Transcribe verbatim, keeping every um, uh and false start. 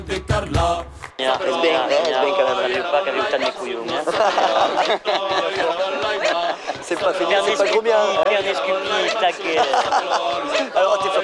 Ja, is bien, hè, is bien quand même. Je pas qu'avec tant de couillons. C'est pas fini, c'est pas gros bien. Pierre Nescupi, tac. Alors, t'es